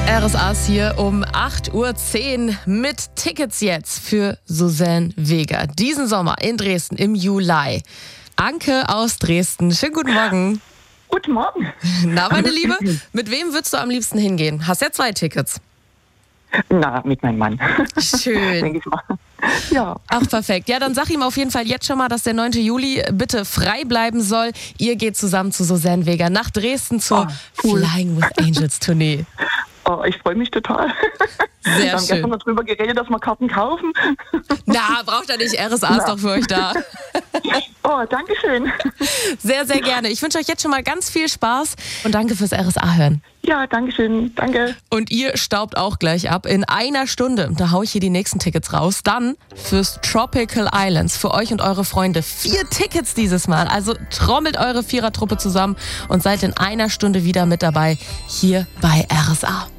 RSAs hier um 8:10 Uhr mit Tickets jetzt für Suzanne Vega. Diesen Sommer in Dresden im Juli. Anke aus Dresden, schönen guten Morgen. Guten Morgen. Na, meine Liebe, mit wem würdest du am liebsten hingehen? Hast ja 2 Tickets. Na, mit meinem Mann. Schön. Denke ich mal. Ja. Ach, perfekt. Ja, dann sag ihm auf jeden Fall jetzt schon mal, dass der 9. Juli bitte frei bleiben soll. Ihr geht zusammen zu Suzanne Vega nach Dresden zur cool. Flying with Angels Tournee. Oh, ich freue mich total. Sehr Wir haben schön. gestern noch drüber geredet, dass wir Karten kaufen. Na, braucht er nicht. RSA ist doch für euch da. Oh, danke schön. Sehr, sehr gerne. Ich wünsche euch jetzt schon mal ganz viel Spaß und danke fürs RSA hören. Ja, danke schön. Danke. Und ihr staubt auch gleich ab. In einer Stunde, da haue ich hier die nächsten Tickets raus. Dann fürs Tropical Islands, für euch und eure Freunde. 4 Tickets dieses Mal. Also trommelt eure Vierertruppe zusammen und seid in einer Stunde wieder mit dabei hier bei RSA.